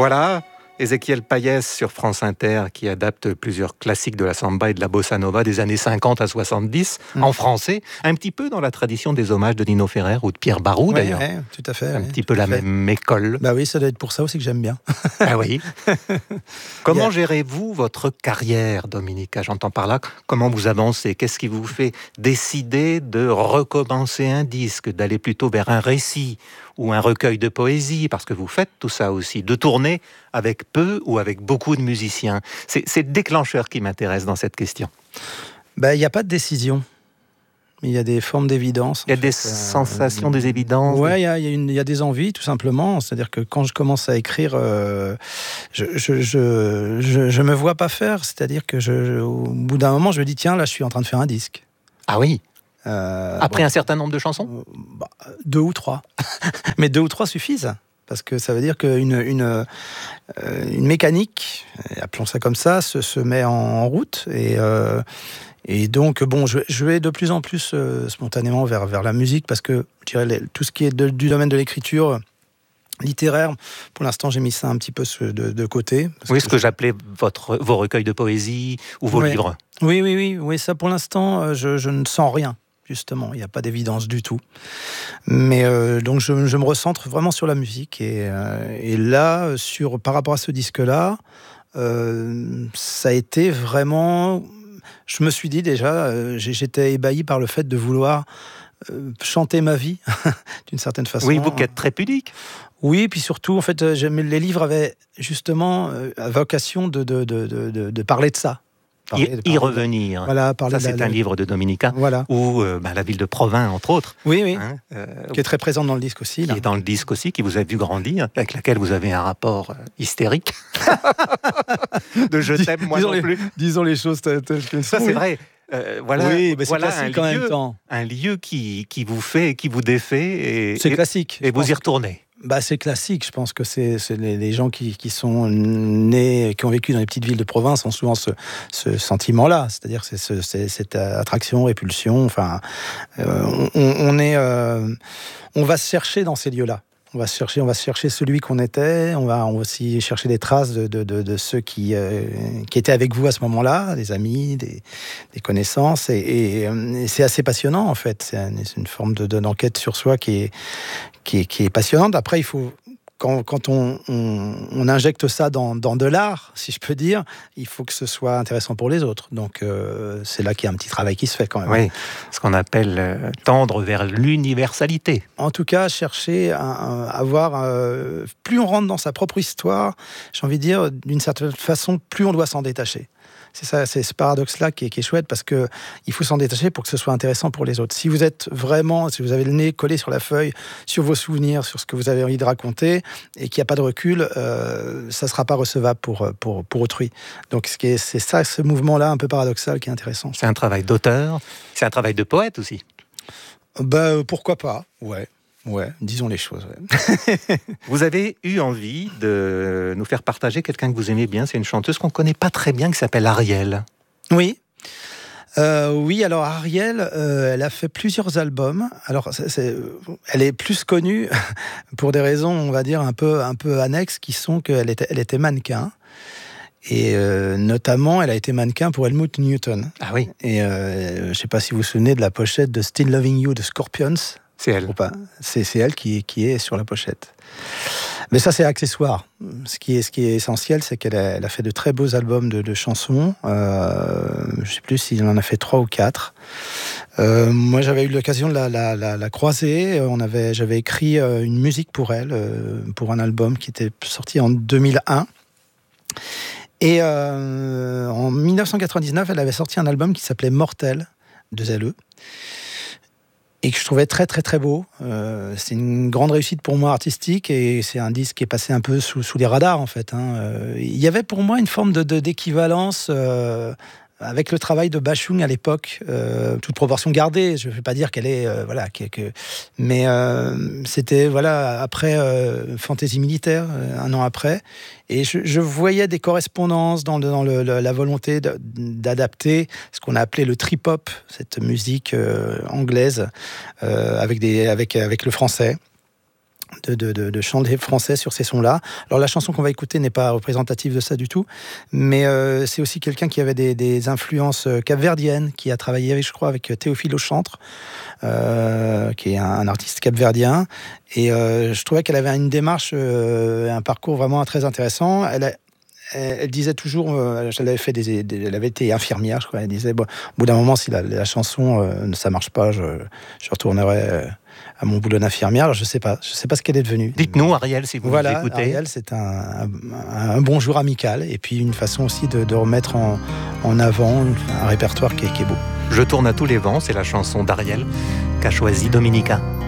Voilà, Ézéchiel Payès sur France Inter qui adapte plusieurs classiques de la samba et de la bossa nova des années 50 à 70 en français, un petit peu dans la tradition des hommages de Nino Ferrer ou de Pierre Barou d'ailleurs. Ouais, tout à fait. Un petit peu la même école. Bah oui, ça doit être pour ça aussi que j'aime bien. Ah oui. Comment gérez-vous votre carrière, Dominica? J'entends par là, comment vous avancez? Qu'est-ce qui vous fait décider de recommencer un disque, d'aller plutôt vers un récit ou un recueil de poésie, parce que vous faites tout ça aussi, de tourner avec peu ou avec beaucoup de musiciens? C'est le déclencheur qui m'intéresse dans cette question. Il n'y a pas de décision. Il y a des formes d'évidence. Il y a des sensations, des évidences. Ouais, il y a des envies, tout simplement. C'est-à-dire que quand je commence à écrire, je me vois pas faire. C'est-à-dire que au bout d'un moment, je me dis tiens, là, je suis en train de faire un disque. Ah oui. Après un certain nombre de chansons, 2 ou 3. Mais 2 ou 3 suffisent. Parce que ça veut dire qu'une mécanique, appelons ça comme ça, se met en route. Et donc, bon, je vais de plus en plus spontanément vers la musique, parce que je dirais, tout ce qui est du domaine de l'écriture littéraire, pour l'instant, j'ai mis ça un petit peu de côté. Oui, ce que j'appelais vos recueils de poésie ou vos livres. Oui, ça pour l'instant, je ne sens rien. Justement, il n'y a pas d'évidence du tout. Mais donc, je me recentre vraiment sur la musique. Et là, par rapport à ce disque-là, ça a été vraiment... Je me suis dit déjà, j'étais ébahi par le fait de vouloir chanter ma vie, d'une certaine façon. Oui, vous qui êtes très pudique. Oui, puis surtout, en fait, les livres avaient justement vocation de parler de ça. Y revenir. Voilà, ça, c'est un livre de Dominica, voilà. Ou la ville de Provins, entre autres. Oui. Qui est très présente dans le disque aussi. Qui est dans le disque aussi, qui vous a vu grandir, avec laquelle vous avez un rapport hystérique. De je t'aime, moi non plus. Disons les choses telles qu'elles sont. Ça, c'est vrai. Voilà, oui, mais c'est voilà classique en même temps. Un lieu qui vous fait, qui vous défait. C'est classique. Et vous y retournez. C'est classique. Je pense que c'est les gens qui sont nés, qui ont vécu dans les petites villes de province ont souvent ce sentiment-là. C'est-à-dire que c'est cette attraction, répulsion. Enfin, on va se chercher dans ces lieux-là. On va chercher celui qu'on était. On va aussi chercher des traces de ceux qui étaient avec vous à ce moment-là, des amis, des connaissances. Et c'est assez passionnant, en fait. C'est une forme d'enquête sur soi qui est passionnante. Après, il faut... Quand on injecte ça dans de l'art, si je peux dire, il faut que ce soit intéressant pour les autres. Donc, c'est là qu'il y a un petit travail qui se fait quand même. Oui, ce qu'on appelle tendre vers l'universalité. En tout cas, chercher à avoir... plus on rentre dans sa propre histoire, j'ai envie de dire, d'une certaine façon, plus on doit s'en détacher. C'est ça, c'est ce paradoxe-là qui est chouette, parce que il faut s'en détacher pour que ce soit intéressant pour les autres. Si vous avez le nez collé sur la feuille, sur vos souvenirs, sur ce que vous avez envie de raconter, et qu'il n'y a pas de recul, ça ne sera pas recevable pour autrui. Donc c'est ça, ce mouvement-là un peu paradoxal qui est intéressant. C'est un travail d'auteur, c'est un travail de poète aussi. Pourquoi pas, ouais, disons les choses. Ouais. Vous avez eu envie de nous faire partager quelqu'un que vous aimez bien. C'est une chanteuse qu'on ne connaît pas très bien, qui s'appelle Ariel. Oui. Alors Ariel, elle a fait plusieurs albums. Alors, elle est plus connue pour des raisons, on va dire, un peu annexes, qui sont qu'elle était mannequin. Et notamment, elle a été mannequin pour Helmut Newton. Ah oui. Et je ne sais pas si vous vous souvenez de la pochette de Still Loving You de Scorpions. C'est elle. Ou pas. C'est elle qui est sur la pochette. Mais ça, c'est accessoire. Ce qui est essentiel, c'est qu'elle a fait de très beaux albums de chansons. Je ne sais plus s'il en a fait 3 ou 4. Moi, j'avais eu l'occasion de la croiser. J'avais écrit une musique pour elle, pour un album qui était sorti en 2001. Et en 1999, elle avait sorti un album qui s'appelait Mortel, de LE. Et que je trouvais très très très beau. C'est une grande réussite pour moi artistique, et c'est un disque qui est passé un peu sous les radars, en fait. Il y avait pour moi une forme d'équivalence avec le travail de Bashung à l'époque, toute proportion gardée. Je ne vais pas dire qu'elle est mais c'était après Fantaisie militaire, un an après, et je voyais des correspondances dans la volonté d'adapter ce qu'on a appelé le trip-hop, cette musique anglaise avec le français. de chanter français sur ces sons-là. Alors la chanson qu'on va écouter n'est pas représentative de ça du tout, mais c'est aussi quelqu'un qui avait des influences capverdiennes, qui a travaillé, je crois, avec Théophile Auchantre, qui est un artiste capverdien. Et je trouvais qu'elle avait une démarche, un parcours vraiment très intéressant. Elle disait toujours, elle avait été infirmière, je crois. Elle disait, bon, au bout d'un moment, si la chanson ça marche pas, je retournerai à mon boulot d'infirmière. Alors je sais pas ce qu'elle est devenue. Dites-nous, Ariel, si vous nous écoutez. Ariel, c'est un bonjour amical, et puis une façon aussi de remettre en avant un répertoire qui est beau. Je tourne à tous les vents, c'est la chanson d'Ariel qu'a choisie Dominica.